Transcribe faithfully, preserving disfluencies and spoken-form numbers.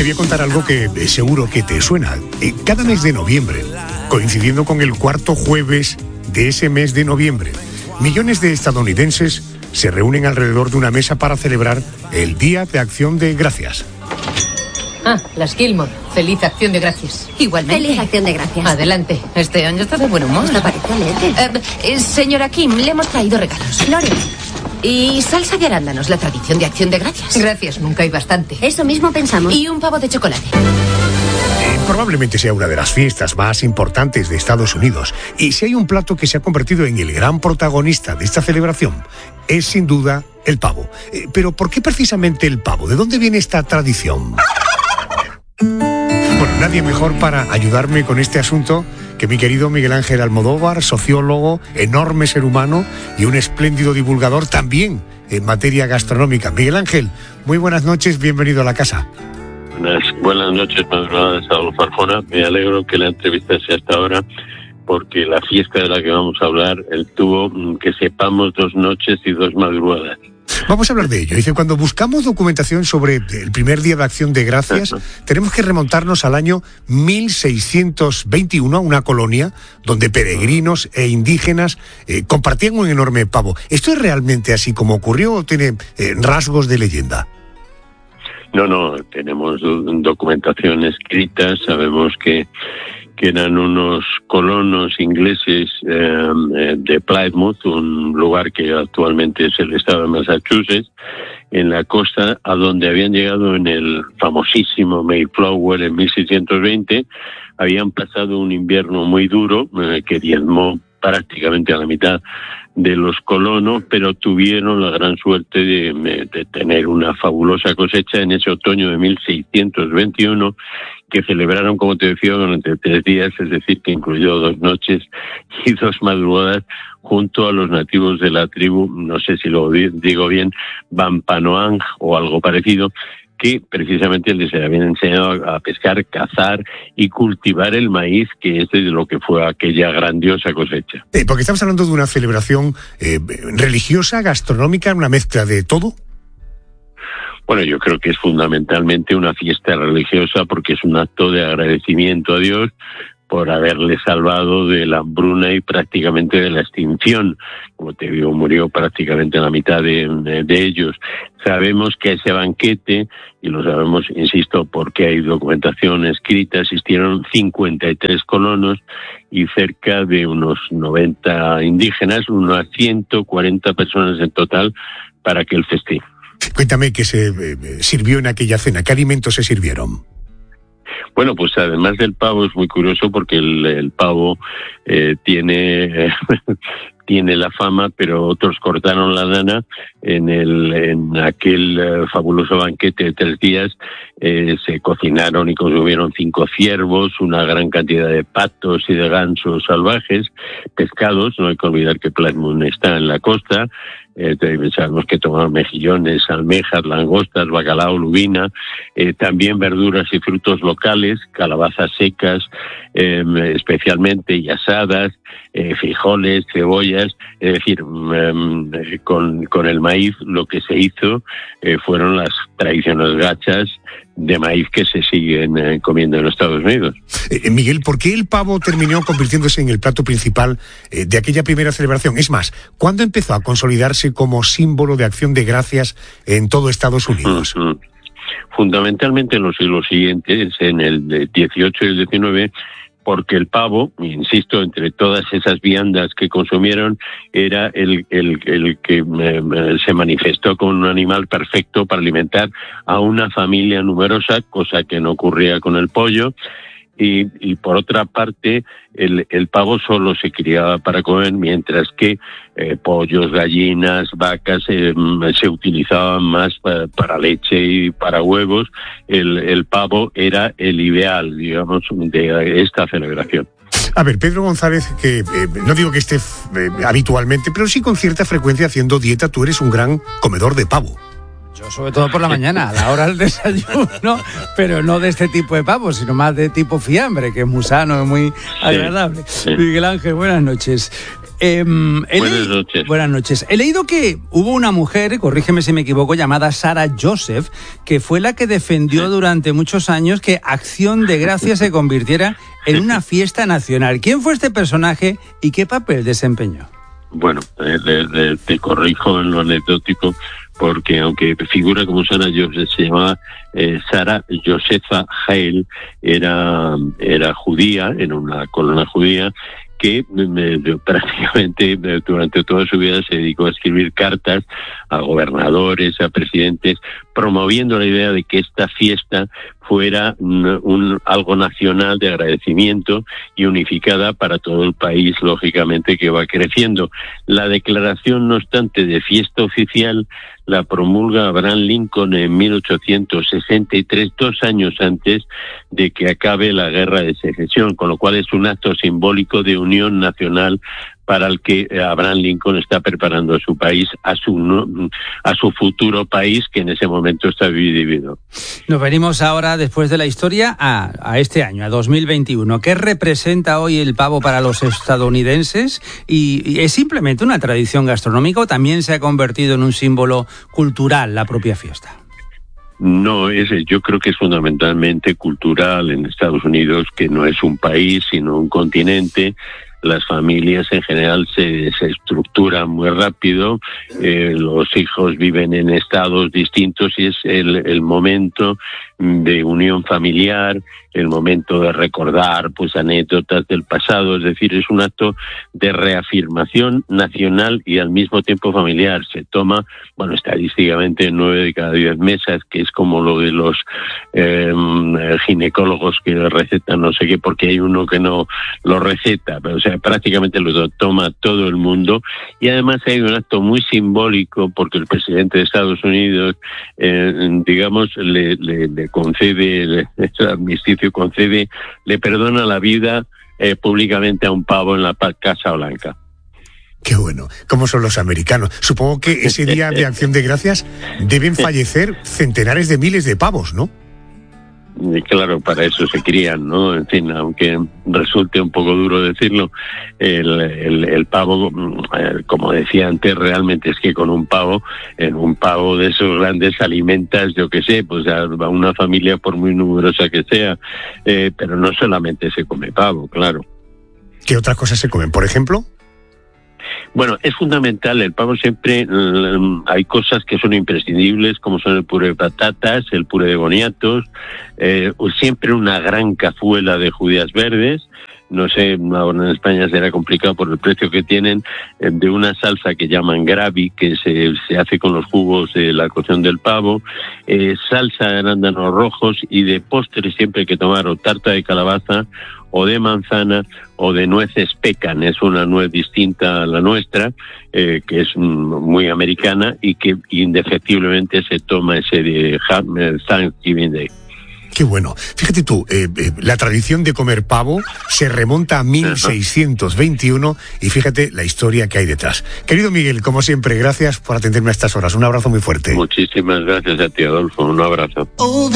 Te voy a contar algo que eh, seguro que te suena. Eh, cada mes de noviembre, coincidiendo con el cuarto jueves de ese mes de noviembre, millones de estadounidenses se reúnen alrededor de una mesa para celebrar el Día de Acción de Gracias. Ah, las Gilmore. Feliz Acción de Gracias. Igualmente. Feliz Acción de Gracias. Adelante. Este año está de buen humor. Hasta parece alegre. Eh, eh, señora Kim, le hemos traído regalos. Flores. Y salsa de arándanos, la tradición de Acción de Gracias. Gracias, nunca hay bastante. Eso mismo pensamos. Y un pavo de chocolate. Eh, probablemente sea una de las fiestas más importantes de Estados Unidos. Y si hay un plato que se ha convertido en el gran protagonista de esta celebración, es sin duda el pavo. Eh, pero ¿por qué precisamente el pavo? ¿De dónde viene esta tradición? Bueno, nadie mejor para ayudarme con este asunto que mi querido Miguel Ángel Almodóvar, sociólogo, enorme ser humano y un espléndido divulgador también en materia gastronómica. Miguel Ángel, muy buenas noches, bienvenido a la casa. Buenas, buenas noches, madrugadas, Adolfo Arjona. Me alegro que la entrevista sea hasta ahora, porque la fiesta de la que vamos a hablar él tuvo, que sepamos, dos noches y dos madrugadas. Vamos a hablar de ello. Dice, cuando buscamos documentación sobre el primer Día de Acción de Gracias, uh-huh. tenemos que remontarnos al año mil seiscientos veintiuno, a una colonia donde peregrinos e indígenas eh, compartían un enorme pavo. ¿Esto es realmente así como ocurrió o tiene eh, rasgos de leyenda? No, no, tenemos documentación escrita, sabemos que que eran unos colonos ingleses eh, de Plymouth, un lugar que actualmente es el estado de Massachusetts, en la costa, a donde habían llegado en el famosísimo Mayflower en mil seiscientos veinte. Habían pasado un invierno muy duro eh, que diezmó prácticamente a la mitad de los colonos, pero tuvieron la gran suerte de, de tener una fabulosa cosecha en ese otoño de mil seiscientos veintiuno, que celebraron, como te decía, durante tres días, es decir, que incluyó dos noches y dos madrugadas, junto a los nativos de la tribu, no sé si lo digo bien, Wampanoag o algo parecido, que precisamente les habían enseñado a pescar, cazar y cultivar el maíz, que es de lo que fue aquella grandiosa cosecha. Eh, porque estamos hablando de una celebración eh, religiosa, gastronómica, una mezcla de todo. Bueno, yo creo que es fundamentalmente una fiesta religiosa, porque es un acto de agradecimiento a Dios por haberle salvado de la hambruna y prácticamente de la extinción. Como te digo, murió prácticamente la mitad de, de, de ellos. Sabemos que a ese banquete, y lo sabemos, insisto, porque hay documentación escrita, asistieron cincuenta y tres colonos y cerca de unos noventa indígenas, unas ciento cuarenta personas en total para aquel festín. Cuéntame qué se eh, sirvió en aquella cena, ¿qué alimentos se sirvieron? Bueno, pues además del pavo es muy curioso, porque el, el pavo eh, tiene eh, tiene la fama, pero otros cortaron la lana en el en aquel eh, fabuloso banquete de tres días. Eh, se cocinaron y consumieron cinco ciervos, una gran cantidad de patos y de gansos salvajes, pescados. No hay que olvidar que Plymouth está en la costa. Eh, sabemos que tomaron mejillones, almejas, langostas, bacalao, lubina, eh, también verduras y frutos locales, calabazas secas, eh, especialmente, y asadas, eh, frijoles, cebollas. Es decir, eh, con, con el maíz lo que se hizo eh, fueron las tradicionales gachas de maíz que se siguen eh, comiendo en los Estados Unidos. Eh, Miguel, ¿por qué el pavo terminó convirtiéndose en el plato principal eh, de aquella primera celebración? Es más, ¿cuándo empezó a consolidarse como símbolo de acción de gracias en todo Estados Unidos? Uh-huh. Fundamentalmente en los siglos siguientes, en el dieciocho y el diecinueve, porque el pavo, insisto, entre todas esas viandas que consumieron, era el, el, el que eh, se manifestó como un animal perfecto para alimentar a una familia numerosa, cosa que no ocurría con el pollo. Y, y por otra parte, el, el pavo solo se criaba para comer, mientras que eh, pollos, gallinas, vacas eh, se utilizaban más para, para leche y para huevos. El, el pavo era el ideal, digamos, de esta celebración. A ver, Pedro González, que eh, no digo que esté eh, habitualmente, pero sí con cierta frecuencia haciendo dieta, tú eres un gran comedor de pavo. Yo sobre todo por la mañana, a la hora del desayuno, pero no de este tipo de pavo, sino más de tipo fiambre, que es muy sano y muy agradable. Sí, sí. Miguel Ángel, buenas noches. Eh, buenas noches. Buenas noches. He leído que hubo una mujer, corrígeme si me equivoco, llamada Sarah Joseph, que fue la que defendió durante muchos años que Acción de Gracias se convirtiera en una fiesta nacional. ¿Quién fue este personaje y qué papel desempeñó? Bueno, eh, le, le, te corrijo en lo anecdótico, porque aunque figura como Sarah Joseph, se llamaba eh, Sarah Josepha Heil, era, era judía, en una colonia judía, que me, prácticamente durante toda su vida se dedicó a escribir cartas a gobernadores, a presidentes, promoviendo la idea de que esta fiesta fuera un, un algo nacional de agradecimiento y unificada para todo el país, lógicamente, que va creciendo. La declaración, no obstante, de fiesta oficial la promulga Abraham Lincoln en mil ochocientos sesenta y tres, dos años antes de que acabe la Guerra de Secesión, con lo cual es un acto simbólico de unión nacional para el que Abraham Lincoln está preparando a su país, a su a su futuro país, que en ese momento está dividido. Nos venimos ahora, después de la historia, a, a este año, a dos mil veintiuno. ¿Qué representa hoy el pavo para los estadounidenses? ¿Y, y es simplemente una tradición gastronómica o también se ha convertido en un símbolo cultural la propia fiesta? No, es, yo creo que es fundamentalmente cultural en Estados Unidos, que no es un país, sino un continente. Las familias en general se, se estructuran muy rápido, eh, los hijos viven en estados distintos y es el, el momento de unión familiar, el momento de recordar pues anécdotas del pasado, es decir, es un acto de reafirmación nacional y al mismo tiempo familiar. Se toma, bueno, estadísticamente nueve de cada diez mesas, que es como lo de los eh, ginecólogos que recetan no sé qué, porque hay uno que no lo receta, pero o sea, prácticamente lo toma todo el mundo. Y además hay un acto muy simbólico porque el presidente de Estados Unidos, eh, digamos, le, le, le concede, le, el armisticio concede, le perdona la vida eh, públicamente a un pavo en la Casa Blanca. Qué bueno. ¿Cómo son los americanos? Supongo que ese día de Acción de Gracias deben fallecer centenares de miles de pavos, ¿no? Y claro, para eso se crían, ¿no? En fin, aunque resulte un poco duro decirlo, el, el, el pavo, como decía antes, realmente es que con un pavo, en un pavo de esos grandes alimentas, yo qué sé, pues a una familia por muy numerosa que sea, eh, pero no solamente se come pavo, claro. ¿Qué otras cosas se comen, por ejemplo? Bueno, es fundamental, el pavo siempre, um, hay cosas que son imprescindibles, como son el puré de patatas, el puré de boniatos, eh, siempre una gran cazuela de judías verdes. No sé, ahora en España será complicado por el precio que tienen, eh, de una salsa que llaman gravy, que se, se hace con los jugos de la cocción del pavo, eh, salsa de arándanos rojos, y de postre siempre hay que tomar o tarta de calabaza, o de manzana, o de nueces pecan. Es una nuez distinta a la nuestra, eh, que es muy americana y que indefectiblemente se toma ese de Thanksgiving Day. Qué bueno. Fíjate tú, eh, eh, la tradición de comer pavo se remonta a mil seiscientos veintiuno y fíjate la historia que hay detrás. Querido Miguel, como siempre, gracias por atenderme a estas horas. Un abrazo muy fuerte. Muchísimas gracias a ti, Adolfo. Un abrazo.